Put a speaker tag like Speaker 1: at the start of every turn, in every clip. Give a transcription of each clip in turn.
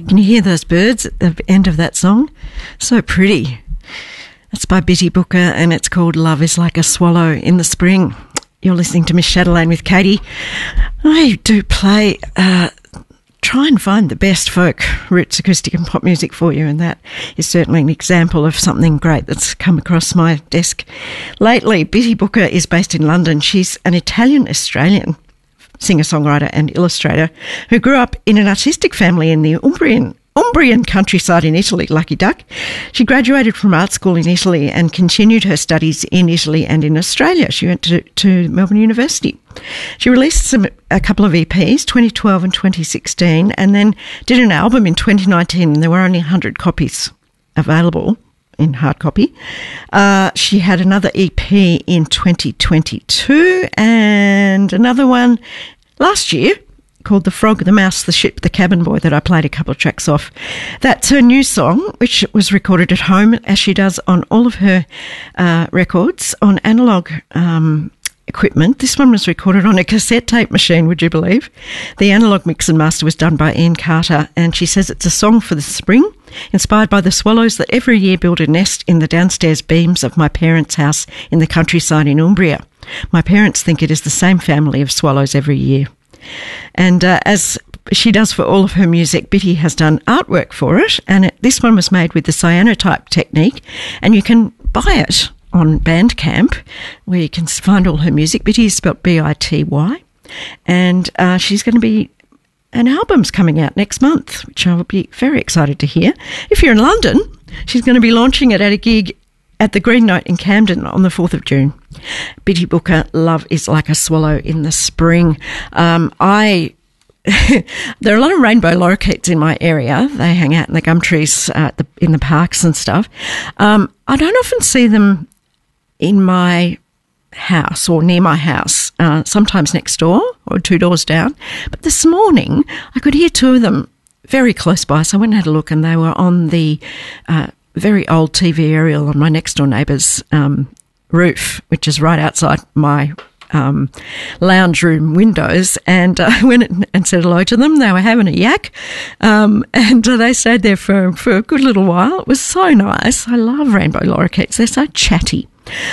Speaker 1: Can you hear those birds at the end of that song? So pretty. It's by Bitty Booker and it's called Love is Like a Swallow in the Spring. You're listening to Miss Chatelaine with Katie. I do play, try and find the best folk, roots, acoustic and pop music for you, and that is certainly an example of something great that's come across my desk lately. Bitty Booker is based in London. She's an Italian-Australian singer-songwriter and illustrator who grew up in an artistic family in the Umbrian countryside in Italy, lucky duck. She graduated from art school in Italy and continued her studies in Italy and in Australia. She went to Melbourne University. She released a couple of EPs, 2012 and 2016, and then did an album in 2019, and there were only 100 copies available in hard copy. She had another EP in 2022 and another one last year, called The Frog, the Mouse, the Ship, the Cabin Boy, that I played a couple of tracks off. That's her new song, which was recorded at home, as she does on all of her records, on analogue equipment. This one was recorded on a cassette tape machine, would you believe? The analogue mix and master was done by Ian Carter, and she says it's a song for the spring, inspired by the swallows that every year build a nest in the downstairs beams of my parents' house in the countryside in Umbria. My parents think it is the same family of swallows every year. And as she does for all of her music, Bitty has done artwork for it, and this one was made with the cyanotype technique, and you can buy it on Bandcamp, where you can find all her music. Bitty is spelled Bity, and she's going to be, an album's coming out next month, which I will be very excited to hear. If you're in London, she's going to be launching it at a gig at the Green Note in Camden on the 4th of June. Bitty Booker, Love is Like a Swallow in the Spring. There are a lot of rainbow lorikeets in my area. They hang out in the gum trees in the parks and stuff. I don't often see them in my house or near my house, sometimes next door or 2 doors down. But this morning I could hear 2 of them very close by, so I went and had a look, and they were on the very old TV aerial on my next door neighbour's roof, which is right outside my lounge room windows, and I went and said hello to them. They were having a yak, and they stayed there for a good little while. It was so nice. I love rainbow lorikeets. They're so chatty.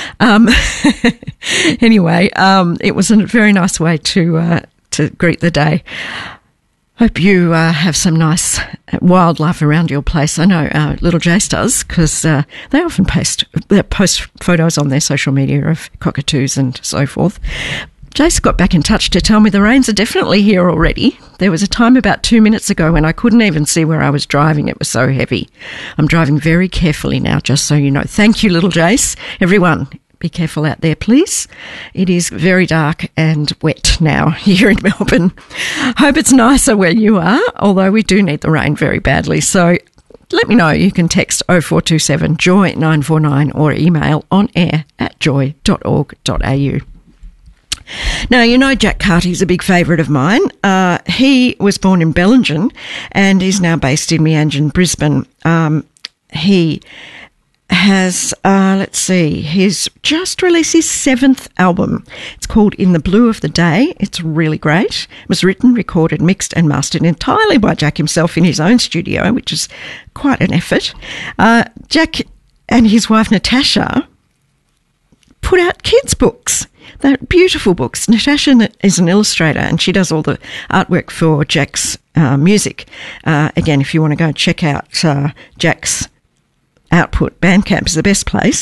Speaker 1: Anyway, it was a very nice way to greet the day. Hope you have some nice wildlife around your place. I know little Jace does, because they often post photos on their social media of cockatoos and so forth. Jace got back in touch to tell me the rains are definitely here already. There was a time about 2 minutes ago when I couldn't even see where I was driving. It was so heavy. I'm driving very carefully now, just so you know. Thank you, little Jace. Everyone, be careful out there, please. It is very dark and wet now here in Melbourne. Hope it's nicer where you are, although we do need the rain very badly. So let me know. You can text 0427 Joy 949 or email onair@joy.org.au. Now, you know Jack Carty's a big favourite of mine. He was born in Bellingen and is now based in Meanjin, Brisbane. He has, he's just released his 7th album. It's called In the Blue of the Day. It's really great. It was written, recorded, mixed and mastered entirely by Jack himself in his own studio, which is quite an effort. Jack and his wife Natasha put out kids' books. They're beautiful books. Natasha is an illustrator and she does all the artwork for Jack's music. Again, if you want to go check out Jack's output, Bandcamp is the best place.